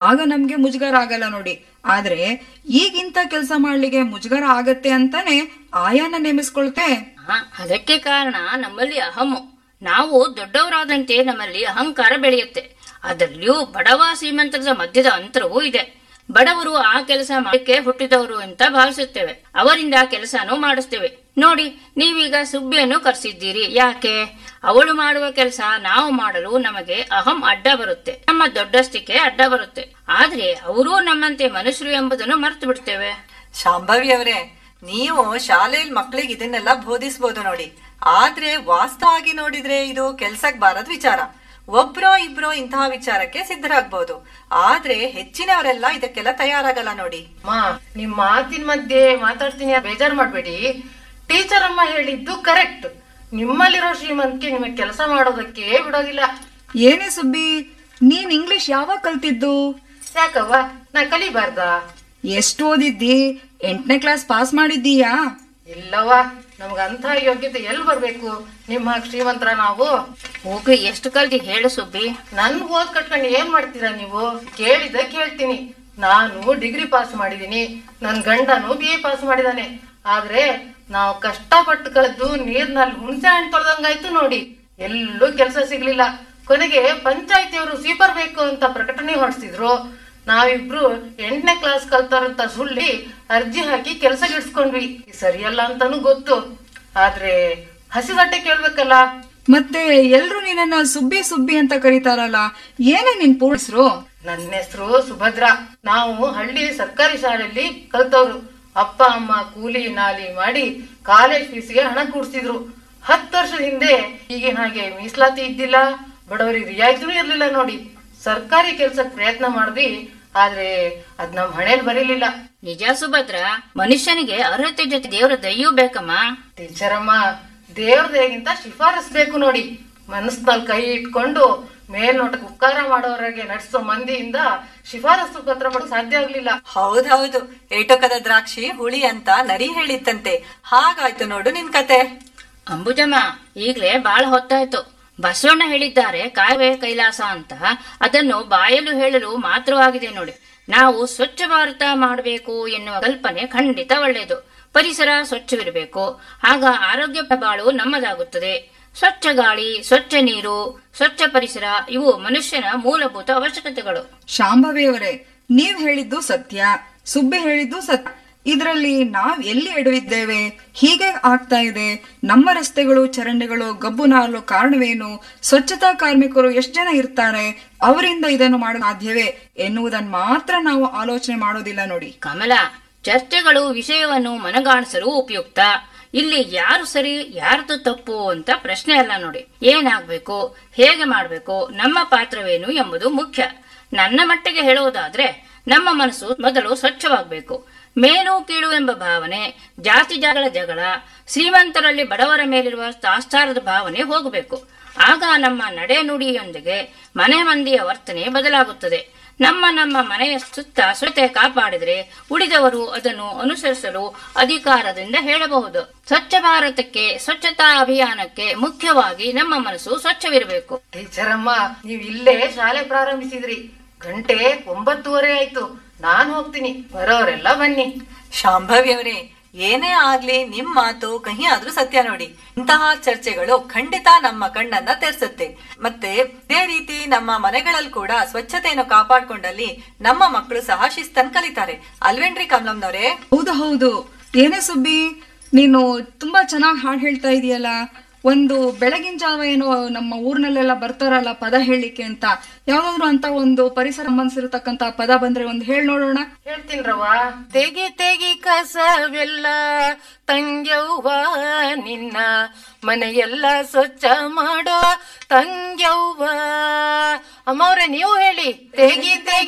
ಆಗ ನಮ್ಗೆ ಮುಜುಗರ ಆಗಲ್ಲ ನೋಡಿ. ಆದ್ರೆ ಈಗಿಂತ ಕೆಲಸ ಮಾಡ್ಲಿಕ್ಕೆ ಮುಜುಗರ ಆಗತ್ತೆ ಅಂತಾನೆ ಆಯಾನ ನೇಮಿಸ್ಕೊಳ್ತೆ. ಅದಕ್ಕೆ ಕಾರಣ ನಮ್ಮಲ್ಲಿ ಅಹಮ್ಮು. ನಾವು ದೊಡ್ಡವರಾದಂತೆ ನಮ್ಮಲ್ಲಿ ಅಹಂಕಾರ ಬೆಳೆಯುತ್ತೆ. ಅದರಲ್ಲಿಯೂ ಬಡವ ಶ್ರೀಮಂತರದ ಮಧ್ಯದ ಅಂತರವೂ ಇದೆ. ಬಡವರು ಆ ಕೆಲಸ ಮಾಡಕ್ಕೆ ಹುಟ್ಟಿದವರು ಅಂತ ಭಾವಿಸುತ್ತೇವೆ, ಅವರಿಂದ ಕೆಲಸನೂ ಮಾಡಿಸ್ತೇವೆ. ನೋಡಿ, ನೀವೀಗ ಸುಬ್ಬಿಯನ್ನು ಕರೆಸಿದ್ದೀರಿ, ಯಾಕೆ? ಅವಳು ಮಾಡುವ ಕೆಲಸ ನಾವು ಮಾಡಲು ನಮಗೆ ಅಹಂ ಅಡ್ಡ ಬರುತ್ತೆ, ನಮ್ಮ ದೊಡ್ಡಸ್ತಿಕೆ ಅಡ್ಡ ಬರುತ್ತೆ. ಆದ್ರೆ ಅವರೂ ನಮ್ಮಂತೆ ಮನುಷ್ಯರು ಎಂಬುದನ್ನು ಮರ್ತು ಬಿಡ್ತೇವೆ. ಶಾಂಭವಿ ಅವರೇ, ನೀವು ಶಾಲೆಯಲ್ಲಿ ಮಕ್ಕಳಿಗೆ ಇದನ್ನೆಲ್ಲ ಬೋಧಿಸಬಹುದು ನೋಡಿ. ಆದ್ರೆ ವಾಸ್ತವವಾಗಿ ನೋಡಿದ್ರೆ ಇದು ಕೆಲ್ಸಕ್ ಬಾರದ ವಿಚಾರ. ಒಬ್ರೋ ಇಬ್ರೋ ಇಂತಹ ವಿಚಾರಕ್ಕೆ ಸಿದ್ಧರಾಗಬಹುದು, ಆದ್ರೆ ಹೆಚ್ಚಿನವರೆಲ್ಲ ಇದಕ್ಕೆಲ್ಲ ತಯಾರಾಗಲ್ಲ ನೋಡಿ. ನಿಮ್ ಮಾತಿನ ಮಧ್ಯೆ ಮಾತಾಡ್ತೀನಿ, ಬೇಜಾರ್ ಮಾಡ್ಬೇಡಿ. ಟೀಚರ್ ಅಮ್ಮ ಹೇಳಿದ್ದು ಕರೆಕ್ಟ್. ನಿಮ್ಮಲ್ಲಿರೋ ಶ್ರೀಮಂತಿಕೆ ನಿಮಗೆ ಕೆಲಸ ಮಾಡೋದಕ್ಕೆ ಬಿಡೋದಿಲ್ಲ. ಏನೇ ಸುಬ್ಬಿ, ನೀನ್ ಇಂಗ್ಲಿಷ್ ಯಾವಾಗ ಕಲ್ತಿದ್ದು? ಯಾಕವ್ವ, ನಾ ಕಲಿಬಾರ್ದ? ಎಷ್ಟು ಓದಿದ್ದಿ? 8ನೇ ಕ್ಲಾಸ್ ಪಾಸ್ ಮಾಡಿದ್ದೀಯಾ? ಇಲ್ಲವ್ವ, ನಮ್ಗಂತ ಯೋಗ್ಯತೆ ಎಲ್ಲಿ ಬರ್ಬೇಕು? ನಿಮ್ಮ ಶ್ರೀಮಂತರ ನಾವು. ಹೋಗಿ ಎಷ್ಟು ಕಲ್ತಿ ಹೇಳು ಸುಬ್ಬಿ. ನನ್ ಓದ್ ಕಟ್ಕೊಂಡು ಏನ್ ಮಾಡ್ತೀರಾ ನೀವು? ಕೇಳಿದ ಕೇಳ್ತೀನಿ. ನಾನು ಡಿಗ್ರಿ ಪಾಸ್ ಮಾಡಿದೀನಿ, ನನ್ ಗಂಡನು BA ಪಾಸ್ ಮಾಡಿದಾನೆ. ಆದ್ರೆ ನಾವು ಕಷ್ಟಪಟ್ಟು ಕಳೆದು ನೀರ್ನಲ್ಲಿ ಹುಣಸೆ ಹಣ್ಣು ತೊಳೆದಂಗಾಯ್ತು ನೋಡಿ. ಎಲ್ಲೂ ಕೆಲಸ ಸಿಗ್ಲಿಲ್ಲ. ಕೊನೆಗೆ ಪಂಚಾಯತಿಯವರು ಸ್ವೀಪರ್ ಬೇಕು ಅಂತ ಪ್ರಕಟಣೆ ಹೊರಡಿಸಿದ್ರು. ನಾವಿಬ್ರು 8ನೇ ಕ್ಲಾಸ್ ಕಲ್ತಾರಂತ ಸುಳ್ಳಿ ಅರ್ಜಿ ಹಾಕಿ ಕೆಲಸ ಗಿಡ್ಸ್ಕೊಂಡ್ವಿ. ಸರಿಯಲ್ಲ ಅಂತಾನು ಗೊತ್ತು, ಆದ್ರೆ ಹಸಿಗಟ್ಟೆ ಕೇಳ್ಬೇಕಲ್ಲ. ಮತ್ತೆ ಎಲ್ರು ನಿನ್ನ ಸುಬ್ಬಿ ಸುಬ್ಬಿ ಅಂತ ಕರೀತಾರಲ್ಲ, ಏನೇ ನಿನ್ ಪೂರ್ಣಸ್ರು? ನನ್ನ ಹೆಸರು ಸುಭದ್ರಾ. ನಾವು ಹಳ್ಳಿ ಸರ್ಕಾರಿ ಶಾಲೆಯಲ್ಲಿ ಕಲ್ತವ್ರು. ಅಪ್ಪ ಅಮ್ಮ ಕೂಲಿ ನಾಲಿ ಮಾಡಿ ಕಾಲೇಜ್ ಫೀಸ್ಗೆ ಹಣ ಕೂಡ್ಸಿದ್ರು. 10 ವರ್ಷದ ಹಿಂದೆ ಈಗಿನ ಹಾಗೆ ಮೀಸಲಾತಿ ಇದ್ದಿಲ್ಲ, ಬಡವರಿಗೆ ರಿಯಾಯಿತಿನೂ ಇರ್ಲಿಲ್ಲ ನೋಡಿ. ಸರ್ಕಾರಿ ಕೆಲ್ಸಕ್ಕೆ ಪ್ರಯತ್ನ ಮಾಡಿದ್ವಿ, ಆದ್ರೆ ಅದ್ ನಮ್ ಹಣೆಯಲ್ಲಿ ಬರೀಲಿಲ್ಲ. ನಿಜ ಸುಭದ್ರ, ಮನುಷ್ಯನಿಗೆ ಅರ್ಹತೆ ಜೊತೆ ದೇವರ ದಯ್ಯೂ ಬೇಕಮ್ಮ. ಟೀಚರ್ ಅಮ್ಮ, ದೇವ್ರ ದಯೆಗಿಂತ ಶಿಫಾರಸ್ ಬೇಕು ನೋಡಿ. ಮನಸ್ಸಿನಲ್ಲಿ ಕೈ ಇಟ್ಕೊಂಡು ಮೇಲ್ನೋಟಕ್ಕೆ ಉಪಕಾರ ಮಾಡೋವರೆಗೆ ನಡೆಸೋ ಮಂದಿಯಿಂದ ಶಿಫಾರಸು ಪತ್ರ ಪಡೆದು ಸಾಧ್ಯ ಆಗ್ಲಿಲ್ಲ. ಹೌದೌದು, ಏಟೊಕದ ದ್ರಾಕ್ಷಿ ಹುಳಿ ಅಂತ ನರಿ ಹೇಳಿತ್ತಂತೆ. ಹಾಗಾಯ್ತು ನೋಡು ನಿನ್ ಕತೆ. ಅಂಬುಜಮ್ಮ, ಈಗ್ಲೇ ಬಾಳ ಹೊತ್ತಾಯ್ತು. ಬಸವಣ್ಣ ಹೇಳಿದ್ದಾರೆ ಕಾಯವೇ ಕೈಲಾಸ ಅಂತ. ಅದನ್ನು ಬಾಯಲು ಹೇಳಲು ಮಾತ್ರವಾಗಿದೆ ನೋಡಿ. ನಾವು ಸ್ವಚ್ಛ ಭಾರತ ಮಾಡಬೇಕು ಎನ್ನುವ ಕಲ್ಪನೆ ಖಂಡಿತ ಒಳ್ಳೆಯದು. ಪರಿಸರ ಸ್ವಚ್ಛವಿರಬೇಕು, ಆಗ ಆರೋಗ್ಯ ಬಾಳು ನಮ್ಮದಾಗುತ್ತದೆ. ಸ್ವಚ್ಛ ಗಾಳಿ, ಸ್ವಚ್ಛ ನೀರು, ಸ್ವಚ್ಛ ಪರಿಸರ ಇವು ಮನುಷ್ಯನ ಮೂಲಭೂತ ಅವಶ್ಯಕತೆಗಳು. ಶಾಂಭವಿಯವರೇ, ನೀವ್ ಹೇಳಿದ್ದು ಸತ್ಯ, ಸುಬ್ಬಿ ಹೇಳಿದ್ದು ಸತ್ಯ. ಇದರಲ್ಲಿ ನಾವ್ ಎಲ್ಲಿ ಎಡವಿದ್ದೇವೆ? ಹೀಗೆ ಆಗ್ತಾ ಇದೆ. ನಮ್ಮ ರಸ್ತೆಗಳು, ಚರಂಡಿಗಳು ಗಬ್ಬು ನಾರಲು ಕಾರಣವೇನು? ಸ್ವಚ್ಛತಾ ಕಾರ್ಮಿಕರು ಎಷ್ಟು ಜನ ಇರ್ತಾರೆ? ಅವರಿಂದ ಇದನ್ನು ಮಾಡಲು ಸಾಧ್ಯವೇ ಎನ್ನುವುದನ್ನು ಮಾತ್ರ ನಾವು ಆಲೋಚನೆ ಮಾಡೋದಿಲ್ಲ ನೋಡಿ. ಕಮಲ, ಚರ್ಚೆಗಳು ವಿಷಯವನ್ನು ಮನಗಾಣಿಸಲು ಉಪಯುಕ್ತ. ಇಲ್ಲಿ ಯಾರು ಸರಿ ಯಾರ್ದು ತಪ್ಪು ಅಂತ ಪ್ರಶ್ನೆ ಅಲ್ಲ ನೋಡಿ. ಏನಾಗ್ಬೇಕು, ಹೇಗೆ ಮಾಡ್ಬೇಕು, ನಮ್ಮ ಪಾತ್ರವೇನು ಎಂಬುದು ಮುಖ್ಯ. ನನ್ನ ಮಟ್ಟಿಗೆ ಹೇಳುವುದಾದ್ರೆ ನಮ್ಮ ಮನಸ್ಸು ಮೊದಲು ಸ್ವಚ್ಛವಾಗಬೇಕು. ಮೇಲು ಕೀಳು ಎಂಬ ಭಾವನೆ, ಜಾತಿ ಜಗಳ, ಶ್ರೀಮಂತರಲ್ಲಿ ಬಡವರ ಮೇಲಿರುವ ತಾತ್ಸಾರದ ಭಾವನೆ ಹೋಗಬೇಕು. ಆಗ ನಮ್ಮ ನಡೆ ನುಡಿಯೊಂದಿಗೆ ಮನೆ ಮಂದಿಯ ವರ್ತನೆ ಬದಲಾಗುತ್ತದೆ. ನಮ್ಮ ಮನೆಯ ಸುತ್ತ ಸ್ವಚ್ಛತೆ ಕಾಪಾಡಿದ್ರೆ ಉಳಿದವರು ಅದನ್ನು ಅನುಸರಿಸಲು ಅಧಿಕಾರದಿಂದ ಹೇಳಬಹುದು. ಸ್ವಚ್ಛ ಭಾರತಕ್ಕೆ, ಸ್ವಚ್ಛತಾ ಅಭಿಯಾನಕ್ಕೆ ಮುಖ್ಯವಾಗಿ ನಮ್ಮ ಮನಸ್ಸು ಸ್ವಚ್ಛವಿರಬೇಕು. ಟೀಚರ್ ಅಮ್ಮ, ನೀವ್ ಇಲ್ಲೇ ಶಾಲೆ ಪ್ರಾರಂಭಿಸಿದ್ರಿ. ಗಂಟೆ 9:30 ಆಯ್ತು. ನಾನ್ ಹೋಗ್ತೀನಿ, ಬರೋರೆಲ್ಲ ಬನ್ನಿ. ಶಾಂಭವಿ ಅವರೇ, ಏನೇ ಆಗ್ಲಿ ನಿಮ್ ಮಾತು ಕಹಿ ಆದ್ರೂ ಸತ್ಯ ನೋಡಿ. ಇಂತಹ ಚರ್ಚೆಗಳು ಖಂಡಿತ ನಮ್ಮ ಕಣ್ಣನ್ನ ತೆರೆಸುತ್ತೆ. ಮತ್ತೆ ಇದೇ ರೀತಿ ನಮ್ಮ ಮನೆಗಳಲ್ಲಿ ಕೂಡ ಸ್ವಚ್ಛತೆಯನ್ನು ಕಾಪಾಡ್ಕೊಂಡಲ್ಲಿ ನಮ್ಮ ಮಕ್ಕಳು ಸಹ ಶಿಸ್ತನ್ ಕಲಿತಾರೆ. ಅಲ್ವೇನ್ರಿ ಕಮಲಮ್ನವ್ರೆ? ಹೌದು ಹೌದು. ಏನೇ ಸುಬ್ಬಿ, ನೀನು ತುಂಬಾ ಚೆನ್ನಾಗಿ ಹಾಡು ಹೇಳ್ತಾ ಇದೀಯಲ್ಲ. ಒಂದು ಬೆಳಗಿನ ಜಾವ ಏನೋ ನಮ್ಮ ಊರ್ನಲ್ಲೆಲ್ಲ ಬರ್ತಾರಲ್ಲ ಪದ ಹೇಳಲಿಕ್ಕೆ ಅಂತ, ಯಾವ್ದಾದ್ರು ಅಂತ ಒಂದು ಪರಿಸರ ಸಂಬಂಧಿಸಿರತಕ್ಕಂತ ಪದ ಬಂದ್ರೆ ಒಂದು ಹೇಳಿ ನೋಡೋಣ. ಹೇಳ್ತೀನ್ರವ್ವ. ತೆಗಿ ತೆಗಿ ಕಸವೆಲ್ಲ ತಂಗ್ಯವ್ವ, ನಿನ್ನ ಮನೆಯೆಲ್ಲ ಸ್ವಚ್ಛ ಮಾಡೋ ತಂಗ್ಯವ್ವ. ಅಮ್ಮವ್ರೆ, ನೀವು ಹೇಳಿ. ತೆಗಿ ತೆಗಿ